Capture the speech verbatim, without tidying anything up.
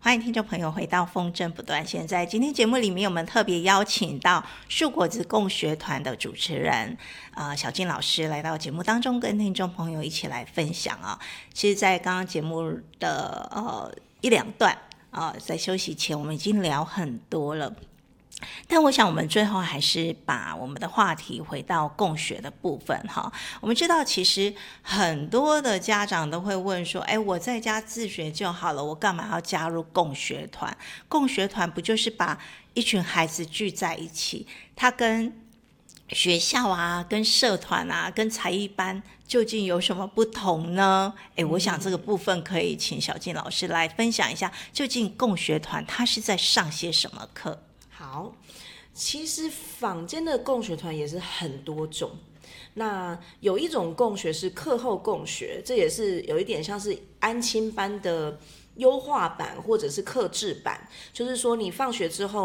欢迎听众朋友回到风筝不断线。在今天节目里面，我们特别邀请到树果子共学团的主持人呃小静老师来到节目当中，跟听众朋友一起来分享啊。其实在刚刚节目的呃一两段啊、呃，在休息前我们已经聊很多了，但我想我们最后还是把我们的话题回到共学的部分哈。我们知道其实很多的家长都会问说，哎，我在家自学就好了，我干嘛要加入共学团？共学团不就是把一群孩子聚在一起，他跟学校啊，跟社团啊，跟才艺班究竟有什么不同呢？诶，我想这个部分可以请小静老师来分享一下，究竟共学团它是在上些什么课？ 好，其实坊间的共学团也是很多种。那有一种共学是课后共学，这也是有一点像是安亲班的优化版或者是客制版，就是说你放学之后